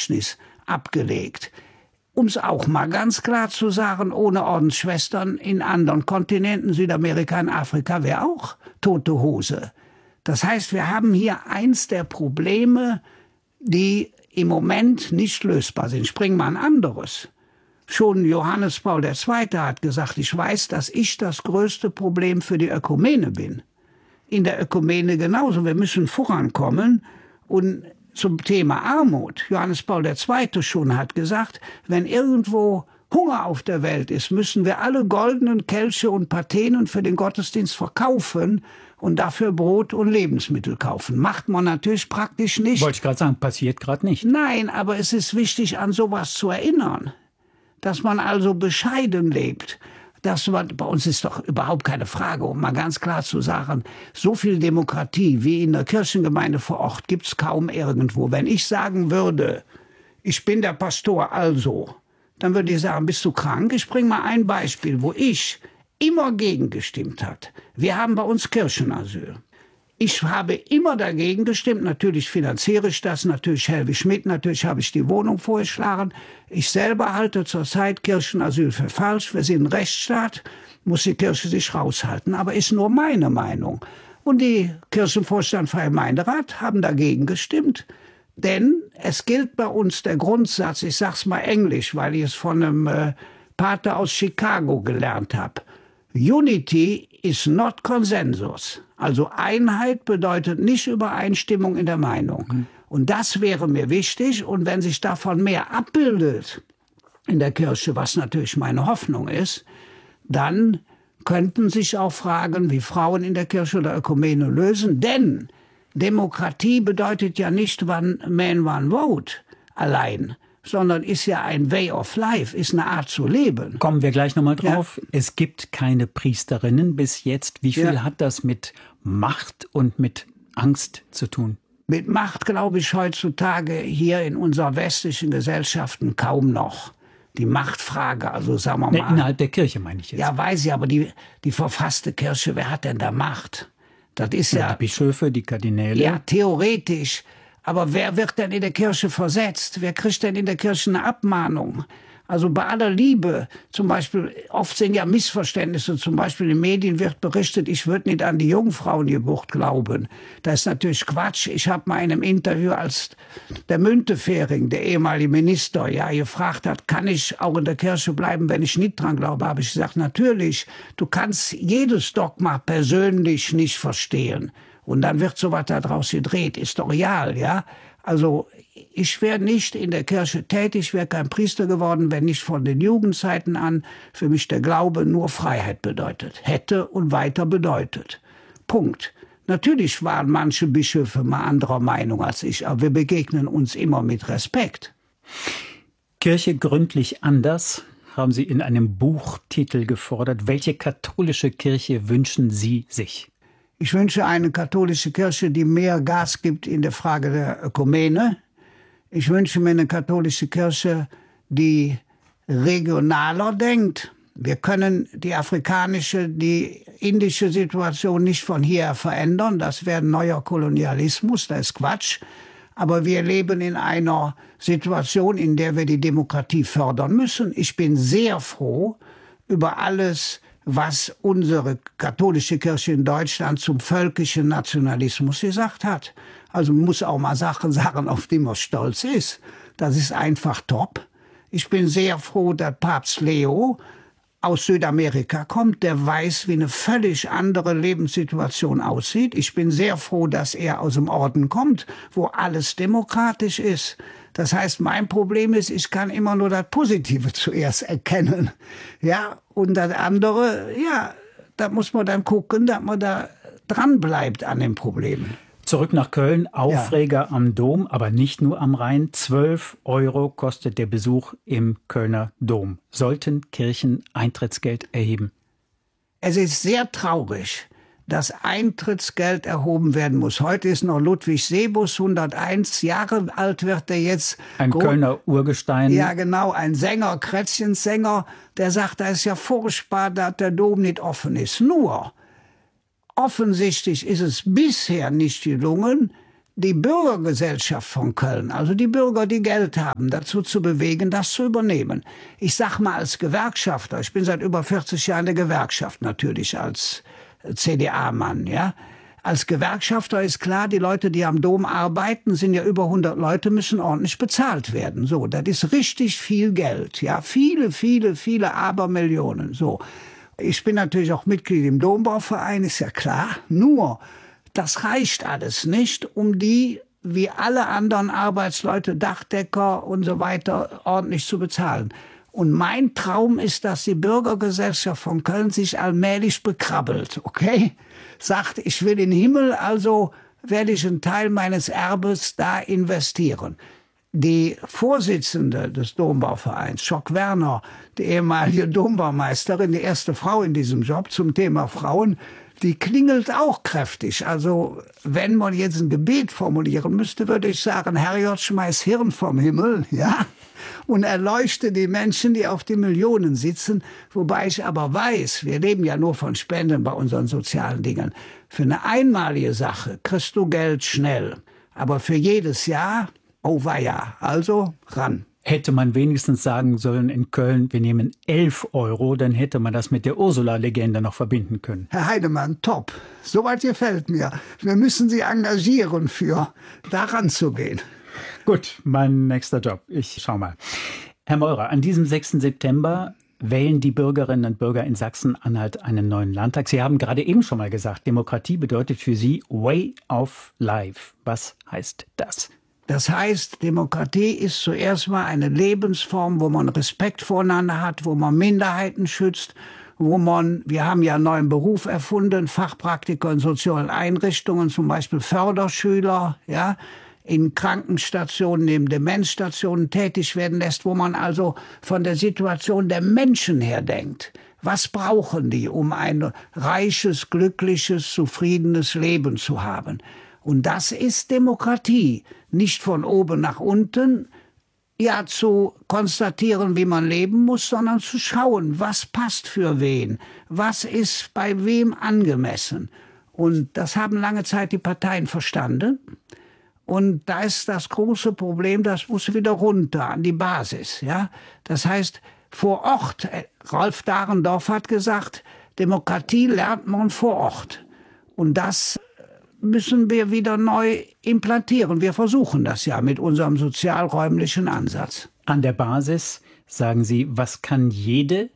Ordensgedächtnis abgelegt. Um es auch mal ganz klar zu sagen, ohne Ordensschwestern in anderen Kontinenten, Südamerika und Afrika, wäre auch tote Hose. Das heißt, wir haben hier eins der Probleme, die im Moment nicht lösbar sind. Springen wir ein anderes. Schon Johannes Paul II. Hat gesagt, ich weiß, dass ich das größte Problem für die Ökumene bin. In der Ökumene genauso. Wir müssen vorankommen. Und zum Thema Armut, Johannes Paul II. Schon hat gesagt, wenn irgendwo Hunger auf der Welt ist, müssen wir alle goldenen Kelche und Patenen für den Gottesdienst verkaufen und dafür Brot und Lebensmittel kaufen. Macht man natürlich praktisch nicht. Wollte ich gerade sagen, passiert gerade nicht. Nein, aber es ist wichtig, an sowas zu erinnern. Dass man also bescheiden lebt. Bei uns ist doch überhaupt keine Frage, um mal ganz klar zu sagen, so viel Demokratie wie in der Kirchengemeinde vor Ort gibt es kaum irgendwo. Wenn ich sagen würde, ich bin der Pastor also, dann würde ich sagen, bist du krank? Ich bringe mal ein Beispiel, wo ich immer gegen gestimmt hat. Wir haben bei uns Kirchenasyl. Ich habe immer dagegen gestimmt. Natürlich finanziere ich das, natürlich helfe ich mit, natürlich habe ich die Wohnung vorgeschlagen. Ich selber halte zurzeit Kirchenasyl für falsch. Wir sind ein Rechtsstaat, muss die Kirche sich raushalten. Aber ist nur meine Meinung. Und die Kirchenvorstand, Freie Gemeinderat haben dagegen gestimmt. Denn es gilt bei uns der Grundsatz, ich sage es mal englisch, weil ich es von einem Pater aus Chicago gelernt habe. Unity is not consensus. Also Einheit bedeutet nicht Übereinstimmung in der Meinung. Und das wäre mir wichtig. Und wenn sich davon mehr abbildet in der Kirche, was natürlich meine Hoffnung ist, dann könnten sich auch Fragen wie Frauen in der Kirche oder Ökumene lösen. Denn Demokratie bedeutet ja nicht One Man, One Vote allein, sondern ist ja ein Way of Life, ist eine Art zu leben. Kommen wir gleich nochmal drauf. Ja. Es gibt keine Priesterinnen bis jetzt. Wie viel hat das mit Macht und mit Angst zu tun? Mit Macht glaube ich heutzutage hier in unseren westlichen Gesellschaften kaum noch. Die Machtfrage, also sagen wir mal. Innerhalb der Kirche meine ich jetzt. Ja, weiß ich, aber die verfasste Kirche, wer hat denn da Macht? Das ist ja die Bischöfe, die Kardinäle. Ja, theoretisch. Aber wer wird denn in der Kirche versetzt? Wer kriegt denn in der Kirche eine Abmahnung? Also bei aller Liebe, zum Beispiel, oft sind ja Missverständnisse, zum Beispiel in den Medien wird berichtet, ich würde nicht an die Jungfrauengeburt glauben. Das ist natürlich Quatsch. Ich habe mal in einem Interview, als der Müntefering, der ehemalige Minister, gefragt hat, kann ich auch in der Kirche bleiben, wenn ich nicht dran glaube, habe ich gesagt, natürlich, du kannst jedes Dogma persönlich nicht verstehen. Und dann wird sowas da draus gedreht, ist doch real, ja. Also ich wäre nicht in der Kirche tätig, wäre kein Priester geworden, wenn nicht von den Jugendzeiten an für mich der Glaube nur Freiheit bedeutet, hätte und weiter bedeutet. Punkt. Natürlich waren manche Bischöfe mal anderer Meinung als ich, aber wir begegnen uns immer mit Respekt. Kirche gründlich anders, haben Sie in einem Buchtitel gefordert. Welche katholische Kirche wünschen Sie sich? Ich wünsche eine katholische Kirche, die mehr Gas gibt in der Frage der Ökumene. Ich wünsche mir eine katholische Kirche, die regionaler denkt. Wir können die afrikanische, die indische Situation nicht von hier verändern. Das wäre ein neuer Kolonialismus, das ist Quatsch. Aber wir leben in einer Situation, in der wir die Demokratie fördern müssen. Ich bin sehr froh über alles, was unsere katholische Kirche in Deutschland zum völkischen Nationalismus gesagt hat. Also man muss auch mal Sachen sagen, auf die man stolz ist. Das ist einfach top. Ich bin sehr froh, dass Papst Leo aus Südamerika kommt, der weiß, wie eine völlig andere Lebenssituation aussieht. Ich bin sehr froh, dass er aus dem Orden kommt, wo alles demokratisch ist. Das heißt, mein Problem ist, ich kann immer nur das Positive zuerst erkennen. Ja, und das andere, da muss man dann gucken, dass man da dran bleibt an den Problemen. Zurück nach Köln, Aufreger am Dom, aber nicht nur am Rhein. 12 € kostet der Besuch im Kölner Dom. Sollten Kirchen Eintrittsgeld erheben? Es ist sehr traurig, dass Eintrittsgeld erhoben werden muss. Heute ist noch Ludwig Sebus, 101 Jahre alt wird er jetzt. Ein Kölner Urgestein. Ja, genau, ein Sänger, Krätzchensänger, der sagt, da ist ja furchtbar, dass der Dom nicht offen ist. Nur, offensichtlich ist es bisher nicht gelungen, die Bürgergesellschaft von Köln, also die Bürger, die Geld haben, dazu zu bewegen, das zu übernehmen. Ich sag mal als Gewerkschafter, ich bin seit über 40 Jahren in der Gewerkschaft natürlich als CDA-Mann, ja. Als Gewerkschafter ist klar, die Leute, die am Dom arbeiten, sind ja über 100 Leute, müssen ordentlich bezahlt werden. So, das ist richtig viel Geld, ja. Viele Abermillionen, so. Ich bin natürlich auch Mitglied im Dombauverein, ist ja klar. Nur, das reicht alles nicht, um die, wie alle anderen Arbeitsleute, Dachdecker und so weiter, ordentlich zu bezahlen. Und mein Traum ist, dass die Bürgergesellschaft von Köln sich allmählich bekrabbelt, okay? Sagt, ich will in den Himmel, also werde ich einen Teil meines Erbes da investieren. Die Vorsitzende des Dombauvereins, Schock Werner, die ehemalige Dombaumeisterin, die erste Frau in diesem Job zum Thema Frauen, die klingelt auch kräftig. Also wenn man jetzt ein Gebet formulieren müsste, würde ich sagen, Herrgott, schmeiß Hirn vom Himmel, ja, und erleuchte die Menschen, die auf die Millionen sitzen. Wobei ich aber weiß, wir leben ja nur von Spenden bei unseren sozialen Dingen. Für eine einmalige Sache kriegst du Geld schnell. Aber für jedes Jahr, oh weia, also ran. Hätte man wenigstens sagen sollen in Köln, wir nehmen 11 €, dann hätte man das mit der Ursula-Legende noch verbinden können. Herr Heinemann, top. Soweit gefällt mir. Wir müssen Sie engagieren, für daran zu gehen. Gut, mein nächster Job. Ich schau mal. Herr Meurer, an diesem 6. September wählen die Bürgerinnen und Bürger in Sachsen-Anhalt einen neuen Landtag. Sie haben gerade eben schon mal gesagt, Demokratie bedeutet für Sie Way of Life. Was heißt das? Das heißt, Demokratie ist zuerst mal eine Lebensform, wo man Respekt voreinander hat, wo man Minderheiten schützt, wir haben ja einen neuen Beruf erfunden, Fachpraktiker in sozialen Einrichtungen, zum Beispiel Förderschüler, ja, in Krankenstationen, neben Demenzstationen tätig werden lässt, wo man also von der Situation der Menschen her denkt. Was brauchen die, um ein reiches, glückliches, zufriedenes Leben zu haben? Und das ist Demokratie. Nicht von oben nach unten, ja, zu konstatieren, wie man leben muss, sondern zu schauen, was passt für wen, was ist bei wem angemessen. Und das haben lange Zeit die Parteien verstanden. Und da ist das große Problem, das muss wieder runter an die Basis. Ja? Das heißt, vor Ort, Rolf Dahrendorf hat gesagt, Demokratie lernt man vor Ort. Und das müssen wir wieder neu implantieren. Wir versuchen das ja mit unserem sozialräumlichen Ansatz. An der Basis sagen Sie, was kann jeder,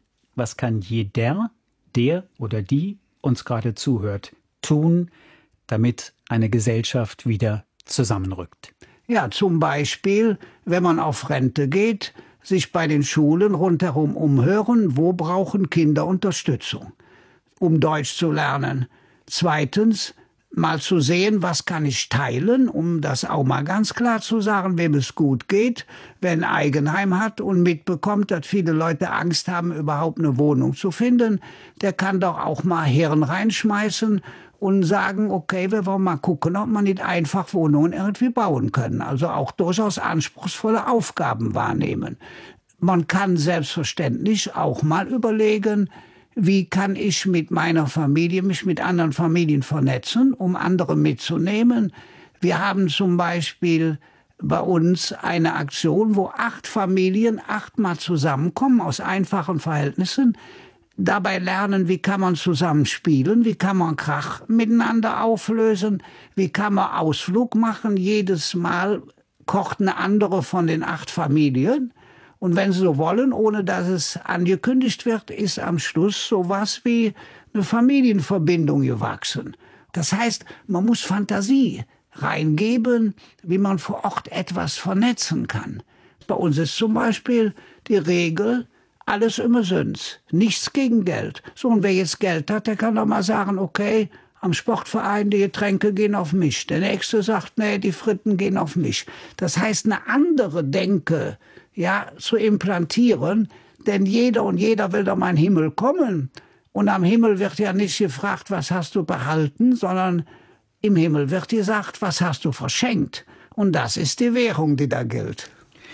der oder die uns gerade zuhört, tun, damit eine Gesellschaft wieder zusammenrückt? Ja, zum Beispiel, wenn man auf Rente geht, sich bei den Schulen rundherum umhören, wo brauchen Kinder Unterstützung, um Deutsch zu lernen. Zweitens, mal zu sehen, was kann ich teilen, um das auch mal ganz klar zu sagen, wem es gut geht, wer ein Eigenheim hat und mitbekommt, dass viele Leute Angst haben, überhaupt eine Wohnung zu finden, der kann doch auch mal Hirn reinschmeißen und sagen, okay, wir wollen mal gucken, ob man nicht einfach Wohnungen irgendwie bauen können. Also auch durchaus anspruchsvolle Aufgaben wahrnehmen. Man kann selbstverständlich auch mal überlegen, wie kann ich mit meiner Familie mich mit anderen Familien vernetzen, um andere mitzunehmen. Wir haben zum Beispiel bei uns eine Aktion, wo 8 Familien 8-mal zusammenkommen aus einfachen Verhältnissen, dabei lernen, wie kann man zusammen spielen, wie kann man Krach miteinander auflösen, wie kann man Ausflug machen. Jedes Mal kocht eine andere von den 8 Familien. Und wenn Sie so wollen, ohne dass es angekündigt wird, ist am Schluss sowas wie eine Familienverbindung gewachsen. Das heißt, man muss Fantasie reingeben, wie man vor Ort etwas vernetzen kann. Bei uns ist zum Beispiel die Regel, alles umsonst, nichts gegen Geld. So, und wer jetzt Geld hat, der kann doch mal sagen, okay, am Sportverein, die Getränke gehen auf mich. Der Nächste sagt, nee, die Fritten gehen auf mich. Das heißt, eine andere Denke, ja, zu implantieren, denn jeder will doch mal in den Himmel kommen. Und am Himmel wird ja nicht gefragt, was hast du behalten, sondern im Himmel wird gesagt, was hast du verschenkt. Und das ist die Währung, die da gilt.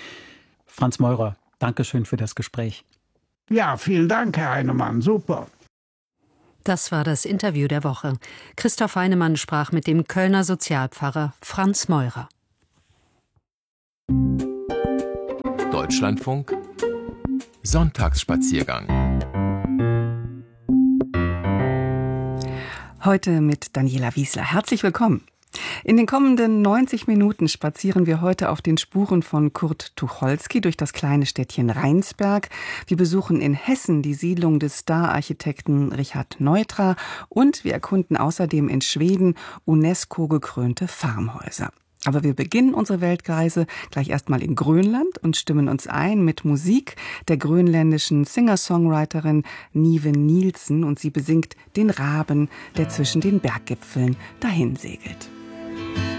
Franz Meurer, Dankeschön für das Gespräch. Ja, vielen Dank, Herr Heinemann, super. Das war das Interview der Woche. Christoph Heinemann sprach mit dem Kölner Sozialpfarrer Franz Meurer. Deutschlandfunk Sonntagsspaziergang. Heute mit Daniela Wiesler. Herzlich willkommen. In den kommenden 90 Minuten spazieren wir heute auf den Spuren von Kurt Tucholsky durch das kleine Städtchen Rheinsberg. Wir besuchen in Hessen die Siedlung des Star-Architekten Richard Neutra und wir erkunden außerdem in Schweden UNESCO-gekrönte Farmhäuser. Aber wir beginnen unsere Weltreise gleich erstmal in Grönland und stimmen uns ein mit Musik der grönländischen Singer-Songwriterin Nive Nielsen. Und sie besingt den Raben, der zwischen den Berggipfeln dahinsegelt.